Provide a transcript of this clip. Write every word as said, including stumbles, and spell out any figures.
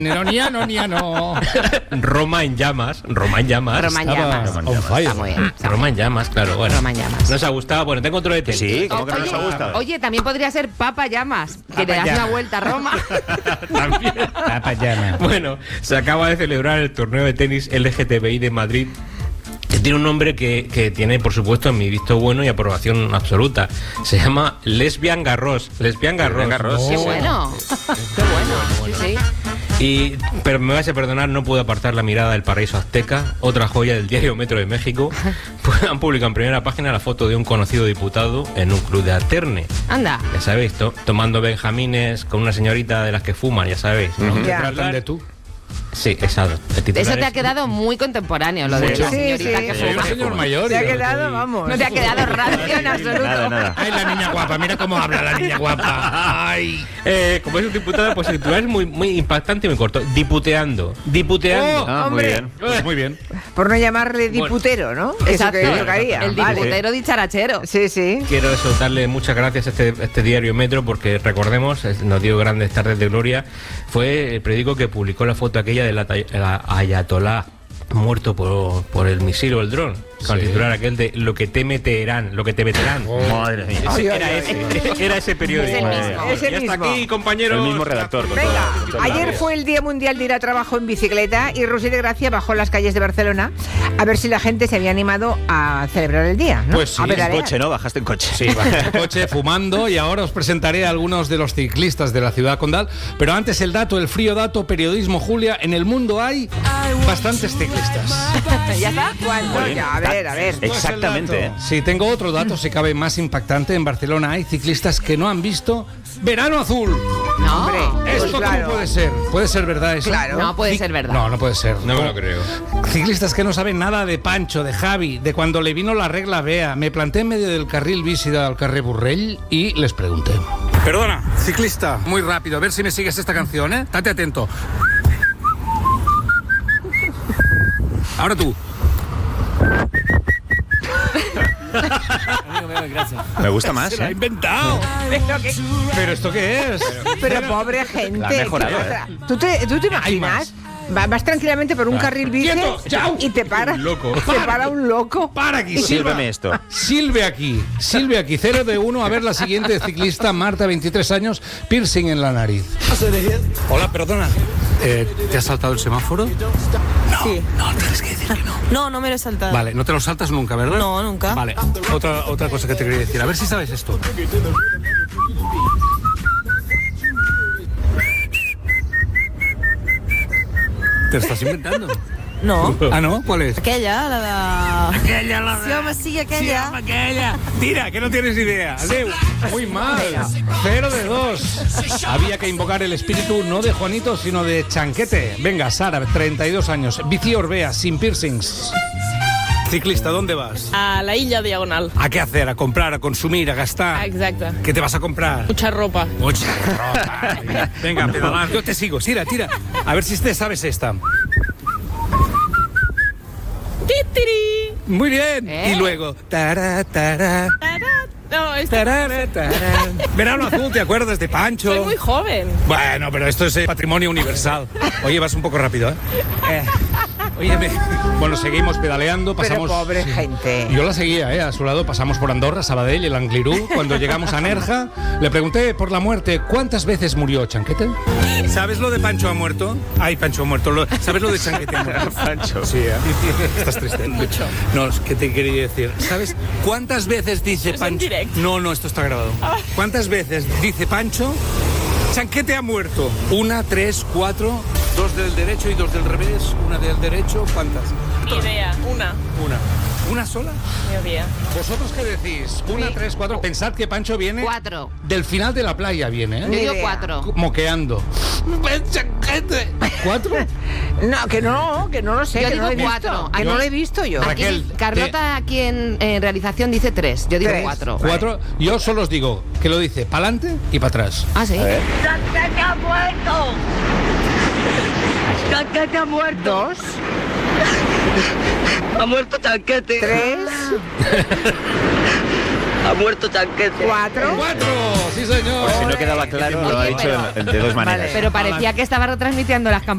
Ironía, no, ni no. Roma en llamas. Roma en llamas. Roma en llamas. Estaba on fire. Está muy bien. está Roma muy en bien. llamas, claro. Bueno. Roma en llamas. ¿Nos ha gustado? Bueno, tengo otro de tenis. Sí, ¿cómo que no nos Oye, ha gustado? Oye, también podría ser Papa Llamas, que Papa le das Llamas. una vuelta a Roma. También. Papa llama. Bueno, se acaba de celebrar el torneo de tenis L G T B I de Madrid, que tiene un nombre que, que tiene, por supuesto, mi visto bueno y aprobación absoluta. Se llama Lesbian Garros. Lesbian Garros. Lesbian Garros. Qué Oh. bueno. Qué bueno. Sí, sí. Y, pero me vas a perdonar, no puedo apartar la mirada del paraíso azteca, otra joya del diario Metro de México. Pues han publicado en primera página la foto de un conocido diputado en un club de alterne. Anda. Ya sabéis, to- tomando benjamines con una señorita de las que fuman, ya sabéis, ¿no? ¿Te Ya. tratan de tú? Sí, exacto. El titular Eso te ha es- quedado muy contemporáneo, lo de Mucho. la Sí, señorita sí. que Soy un fuma. señor mayor. Se ha y yo quedado, soy- vamos. No te ha quedado rancio en absoluto. Nada, nada. Ay, la niña guapa, mira cómo habla la niña guapa. Ay. Eh, como es un diputado, pues el titular es muy, muy impactante y muy corto. Diputeando. Diputeando. Oh, Ah, muy hombre. bien. Pues muy bien. Por no llamarle diputero, ¿no? Eso Exacto. que tocaría. El Vale. diputero dicharachero. Sí, sí. Quiero eso, darle muchas gracias a este, a este diario Metro porque recordemos, es- nos dio grandes tardes de gloria. Fue el periódico que publicó la foto aquella del ata- la ayatolá muerto por, por el misil o el dron. Con el Sí. titular aquel de lo que teme Teherán, lo que teme Teherán. Madre mía. Ay, Era, ay, ese, era ese periódico. Es el mismo. Es el Ya está mismo. aquí, compañeros. El mismo redactor. con Venga, todo- con todo el ayer labio. fue el Día Mundial de ir a trabajo en bicicleta y Rosy de Gracia bajó las calles de Barcelona a ver si la gente se había animado a celebrar el día, ¿no? Pues sí, a en En pedalear. coche, ¿no? Bajaste en coche. Sí, bajé en coche fumando y ahora os presentaré a algunos de los ciclistas de la ciudad condal. Pero antes el dato, el frío dato, periodismo, Julia. En el mundo hay bastantes ciclistas. ¿Ya está? ¿Cuánto? Ya, a ver, a ver. Exactamente, ¿eh? Sí, tengo otro dato, si cabe más impactante. En Barcelona hay ciclistas que no han visto Verano Azul. No. Hombre, pues ¿Esto claro. cómo puede ser? ¿Puede ser verdad eso? Claro. No puede Ci- ser verdad. No, no puede ser. No me lo creo. Ciclistas que no saben nada de Pancho, de Javi, de cuando le vino la regla Bea. Me planté en medio del carril bici del carrer Burrell y les pregunté. Perdona, ciclista, muy rápido, a ver si me sigues esta canción, ¿eh? Estate atento. Ahora tú. Me gusta más, Se lo ha ¿eh? inventado. Pero, que- ¿Pero esto qué es? pero pobre gente. La ha mejorado, ¿qué ¿eh? otra? ¿Tú te, tú te Hay imaginas? Va- Vas tranquilamente por un carril bici ¡Quieto! ¡Chao! y te para, Un loco. te para un loco. Para aquí, Silva. Sírveme esto. Silve aquí, Silve aquí, cero de uno. A ver la siguiente ciclista, Marta, veintitrés años, piercing en la nariz. Hola, perdona. Eh, ¿Te has saltado el semáforo? Sí. No, tienes que decir que no. No, no me lo he saltado. Vale, no te lo saltas nunca, ¿verdad? No, nunca. Vale, otra, otra cosa que te quería decir. A ver si sabes esto. ¿Te estás inventando? No. Ah, ¿no? ¿Cuál es? Aquella, la de... Aquella, la Sí, home, sí, aquella. aquella. Tira, que no tienes idea. Adeu. Muy mal. Cero de dos. Había que invocar el espíritu no de Juanito, sino de Chanquete. Venga, Sara, treinta y dos años. Bici Orbea, sin piercings. Ciclista, ¿dónde vas? A la Illa Diagonal. ¿A qué hacer? ¿A comprar? ¿A consumir? ¿A gastar? Exacto. ¿Qué te vas a comprar? Mucha ropa. Mucha ropa. Venga, pedalar. Yo te sigo. Tira, tira. A ver si te sabes esta. ¡Titiri! Muy bien. ¿Eh? Y luego. Tará, tará, Tará. No, esto... tará, tará. Verano azul, ¿te acuerdas de Pancho? Soy muy joven. Bueno, pero esto es eh, patrimonio universal. Oye, vas un poco rápido, ¿eh? eh óyeme. Bueno, seguimos pedaleando, Pero pasamos... pobre Sí. gente. Yo la seguía, ¿eh? A su lado pasamos por Andorra, Sabadell, el Anglirú. Cuando llegamos a Nerja, le pregunté por la muerte, ¿cuántas veces murió Chanquete? ¿Sabes lo de Pancho ha muerto? Ay, Pancho ha muerto. Lo- ¿Sabes lo de Chanquete ha muerto? Pancho. Sí, ¿eh? Estás triste. Mucho. No, es que te quería decir. ¿Sabes cuántas veces dice Es en Pancho? directo. No, no, esto está grabado. ¿Cuántas veces dice Pancho? Chanquete ha muerto. Una, tres, cuatro, dos del derecho y dos del revés. Una del derecho, ¿cuántas? Ni idea. Una. Una. ¿Una sola? Ni idea. ¿Vosotros qué decís? Una, Sí. tres, cuatro. Pensad que Pancho viene Cuatro. del final de la playa, viene, Yo ¿eh? digo idea. cuatro. Moqueando. ¡Ven, Chanquete! ¿Cuatro? No, que no, que no lo sé. Yo que digo no lo he cuatro. visto, que Aquí- no lo he visto yo. Aquí, Raquel, Carlota, aquí en, en realización, dice tres. Yo digo Tres. cuatro. Cuatro. Yo solo os digo que lo dice para adelante y para atrás. Ah, sí. ¡Chanquete ha muerto! ¡Chanquete ha muerto! Dos, ¡Ha muerto Chanquete! tres, ¡Ha muerto Chanquete! cuatro. ¡Cuatro! ¡Sí, señor! Si no quedaba claro, lo ha Oye, dicho pero- en- de dos maneras. Pero parecía que estaba retransmitiendo las campañas.